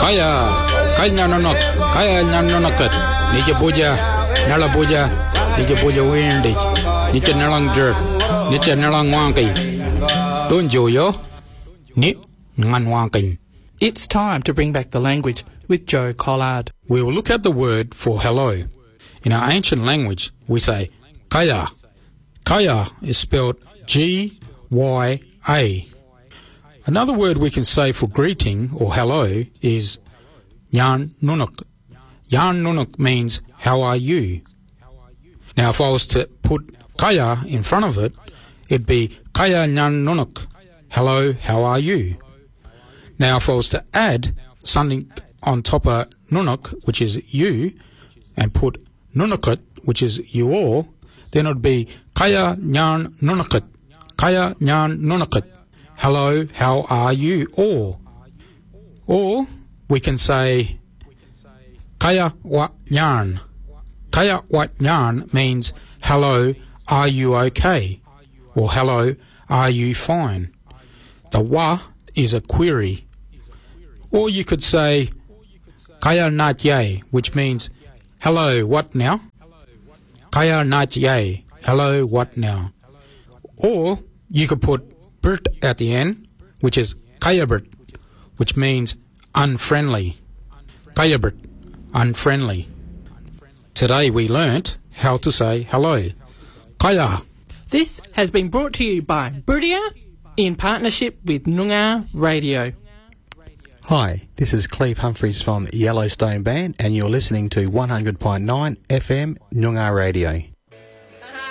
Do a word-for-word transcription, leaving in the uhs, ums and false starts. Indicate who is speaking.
Speaker 1: Kaya, kaya nanonok, kaya nanonokot. Nija puja, nala puja, nija puja windig. Nija nalang jerk, nija nalang wanky. Don't you yo? Ni ngan wanking.
Speaker 2: It's time to bring back the language with Joe Collard.
Speaker 1: We will look at the word for hello. In our ancient language, we say kaya. Kaya is spelled G Y A. Another word we can say for greeting or hello is yan nunuk. Yan nunuk means how are you? Now if I was to put kaya in front of it, it'd be kaya yan nunuk. Hello, how are you? Now if I was to add something on top of nunuk, which is you, and put nunukut, which is you all, then it would be kaya nyan nunukut. Kaya nyan nunukut. Hello, how are you all? Or we can say kaya wat nyan. Kaya wat nyan means hello, are you okay? Or hello, are you fine? The wa is a query. Or you could say kaya nat ye, which means hello, what now? Kaya nat ye, hello, what now? Or you could put bert at the end, which is kayabert, which means unfriendly. Kayabert, unfriendly. Today we learnt how to say hello. Kaya.
Speaker 2: This has been brought to you by Birdia in partnership with Noongar Radio.
Speaker 3: Hi, this is Cleve Humphreys from Yellowstone Band and you're listening to one hundred point nine F M Noongar Radio.